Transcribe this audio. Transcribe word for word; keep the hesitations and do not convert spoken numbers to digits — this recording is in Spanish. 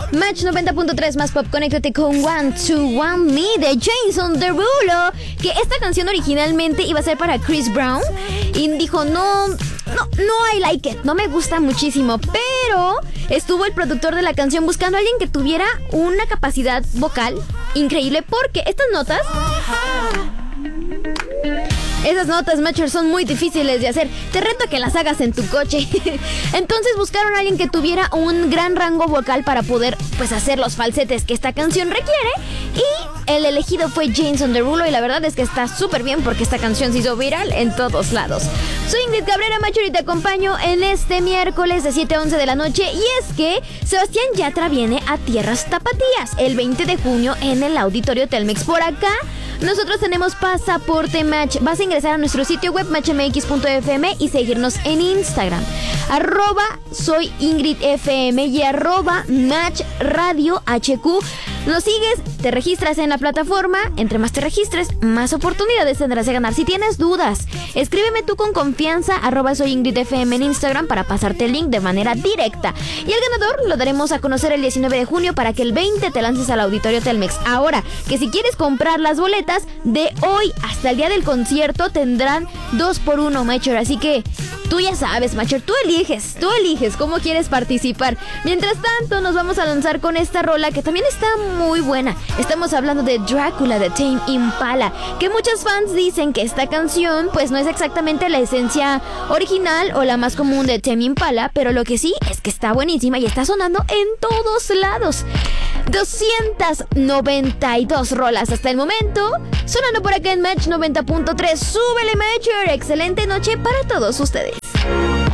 Match noventa punto tres más pop, conéctate con One to One Me de Jason Derulo, que esta canción originalmente iba a ser para Chris Brown y dijo no, no, no I like it, no me gusta muchísimo, pero estuvo el productor de la canción buscando a alguien que tuviera una capacidad vocal increíble porque estas notas... Esas notas, Matcher, son muy difíciles de hacer. Te reto a que las hagas en tu coche. Entonces buscaron a alguien que tuviera un gran rango vocal para poder, pues, hacer los falsetes que esta canción requiere. Y el elegido fue Jason Derulo. Y la verdad es que está súper bien porque esta canción se hizo viral en todos lados. Soy Ingrid Cabrera, Matcher, y te acompaño en este miércoles de siete a once de la noche. Y es que Sebastián Yatra viene a Tierras Tapatías el veinte de junio en el Auditorio Telmex. Por acá nosotros tenemos pasaporte Match. Vas a ingresar a nuestro sitio web match m x punto f m y seguirnos en Instagram arroba soy Ingrid F M y arroba Match Radio H Q. Nos sigues, te registras en la plataforma. Entre más te registres, más oportunidades tendrás de ganar. Si tienes dudas, escríbeme tú con confianza arroba soy Ingrid F M en Instagram para pasarte el link de manera directa. Y el ganador lo daremos a conocer el diecinueve de junio para que el veinte te lances al Auditorio Telmex. Ahora, que si quieres comprar las boletas, de hoy hasta el día del concierto tendrán dos por uno, Matcher. Así que tú ya sabes, Matcher, tú eliges, tú eliges cómo quieres participar. Mientras tanto, nos vamos a lanzar con esta rola que también está muy buena. Estamos hablando de Drácula de Tame Impala, que muchos fans dicen que esta canción pues no es exactamente la esencia original o la más común de Tame Impala, pero lo que sí es que está buenísima y está sonando en todos lados. doscientas noventa y dos rolas hasta el momento, sonando por acá en Match noventa punto tres. Súbele, Matcher. Excelente noche para todos ustedes.